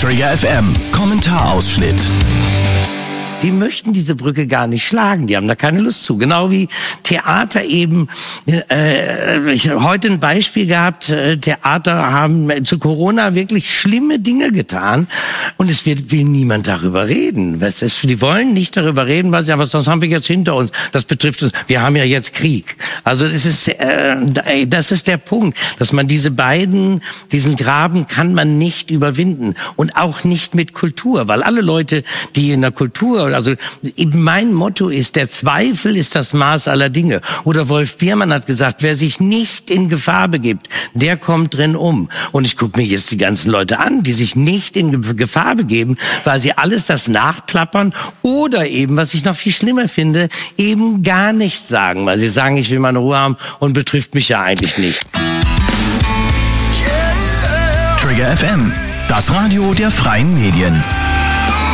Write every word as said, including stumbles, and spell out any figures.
Trigger F M, Kommentarausschnitt. Die möchten diese Brücke gar nicht schlagen, die haben da keine Lust zu. Genau wie Theater eben, äh, ich habe heute ein Beispiel gehabt, äh, Theater haben zu Corona wirklich schlimme Dinge getan und es wird, will niemand darüber reden. Was ist, die wollen nicht darüber reden, weil sie, aber sonst haben wir jetzt hinter uns. Das betrifft uns, wir haben ja jetzt Krieg. Also das ist, äh, das ist der Punkt, dass man diese beiden, diesen Graben kann man nicht überwinden und auch nicht mit Kultur, weil alle Leute, die in der Kultur, also eben mein Motto ist, der Zweifel ist das Maß aller Dinge. Oder Wolf Biermann hat gesagt, wer sich nicht in Gefahr begibt, der kommt drin um. Und ich gucke mir jetzt die ganzen Leute an, die sich nicht in Gefahr begeben, weil sie alles das nachplappern oder eben, was ich noch viel schlimmer finde, eben gar nichts sagen, weil sie sagen, ich will meine Ruhe haben und betrifft mich ja eigentlich nicht. Trigger F M, das Radio der freien Medien.